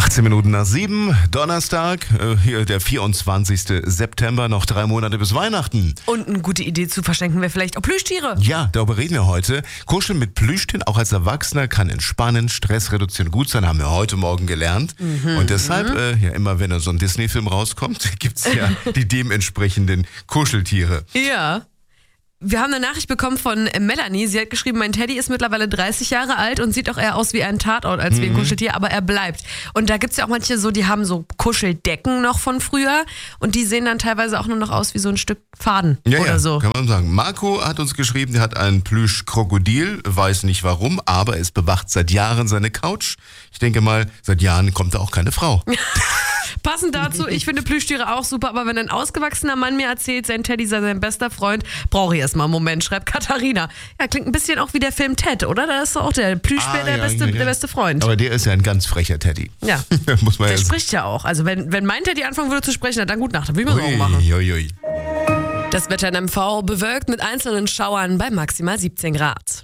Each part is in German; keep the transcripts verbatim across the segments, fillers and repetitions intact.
achtzehn Minuten nach sieben, Donnerstag, äh, hier der vierundzwanzigste September, noch drei Monate bis Weihnachten. Und eine gute Idee zu verschenken wäre vielleicht auch Plüschtiere. Ja, darüber reden wir heute. Kuscheln mit Plüschtieren, auch als Erwachsener, kann entspannen, Stress reduzieren, gut sein, haben wir heute Morgen gelernt. Mhm, Und deshalb, äh, ja immer wenn so ein Disney-Film rauskommt, gibt's ja die dementsprechenden Kuscheltiere. Ja. Wir haben eine Nachricht bekommen von Melanie. Sie hat geschrieben, mein Teddy ist mittlerweile dreißig Jahre alt und sieht auch eher aus wie ein Tatort als wie ein Kuscheltier, aber er bleibt. Und da gibt's ja auch manche so, die haben so Kuscheldecken noch von früher und die sehen dann teilweise auch nur noch aus wie so ein Stück Faden Ja, oder ja, so. kann man sagen. Marco hat uns geschrieben, der hat einen Plüschkrokodil, weiß nicht warum, aber es bewacht seit Jahren seine Couch. Ich denke mal, seit Jahren kommt da auch keine Frau. Passend dazu, ich finde Plüschtiere auch super, aber wenn ein ausgewachsener Mann mir erzählt, sein Teddy sei sein bester Freund, brauche ich erstmal einen Moment, schreibt Katharina. Ja, klingt ein bisschen auch wie der Film Ted, oder? Da ist doch auch der Plüschbär Ah, der, ja, beste, ja, ja. der beste Freund. Aber der ist ja ein ganz frecher Teddy. Ja, Muss man der ja spricht ja auch. Also wenn, wenn mein Teddy anfangen würde zu sprechen, dann gute Nacht, dann würde ich mir Sorgen machen. Ui, ui, ui. Das Wetter in M V bewölkt mit einzelnen Schauern bei maximal siebzehn Grad.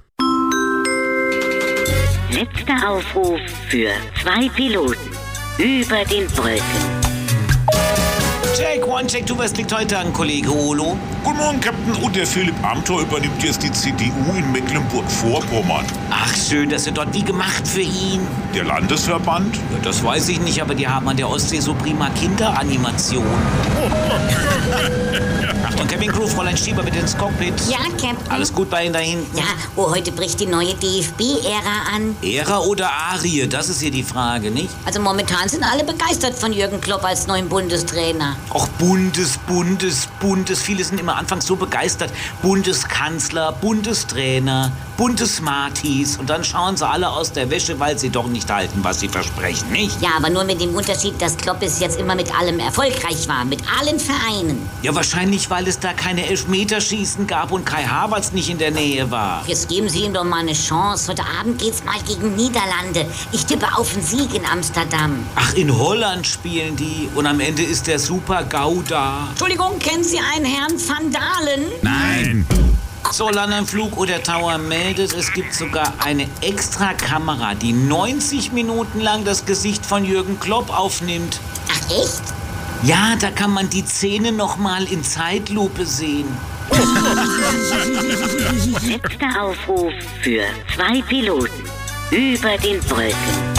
Letzter Aufruf für zwei Piloten über den Wolken. Take one, check two, was liegt heute an, Kollege Olo? Guten Morgen, Captain. Und der Philipp Amthor übernimmt jetzt die C D U in Mecklenburg-Vorpommern. Ach schön, das ist dort wie gemacht für ihn. Der Landesverband? Ja, das weiß ich nicht, aber die haben an der Ostsee so prima Kinderanimation. Achtung, Cabin Crew, Fräulein Schieber bitte ins Cockpit. Ja, Captain. Alles gut bei Ihnen da hinten? Ja, oh, heute bricht die neue D F B-Ära an. Ära oder Arie, das ist hier die Frage, nicht? Also momentan sind alle begeistert von Jürgen Klopp als neuen Bundestrainer. Och, Bundes, Bundes, Bundes. Viele sind immer anfangs so begeistert. Bundeskanzler, Bundestrainer, Bundesmartis. Und dann schauen sie alle aus der Wäsche, weil sie doch nicht halten, was sie versprechen, nicht? Ja, aber nur mit dem Unterschied, dass Klopp bis jetzt immer mit allem erfolgreich war. Mit allen Vereinen. Ja, wahrscheinlich, weil es da keine Elfmeterschießen gab und Kai Havertz nicht in der Nähe war. Jetzt geben Sie ihm doch mal eine Chance. Heute Abend geht's mal gegen Niederlande. Ich tippe auf einen Sieg in Amsterdam. Ach, in Holland spielen die und am Ende ist der Super-GAU da. Entschuldigung, kennen Sie einen Herrn Van Dalen? Nein. So, Landenflug oder Tower meldet, es gibt sogar eine extra Kamera, die neunzig Minuten lang das Gesicht von Jürgen Klopp aufnimmt. Ach, echt? Ja, da kann man die Szene noch mal in Zeitlupe sehen. Letzter Aufruf für zwei Piloten über den Wolken.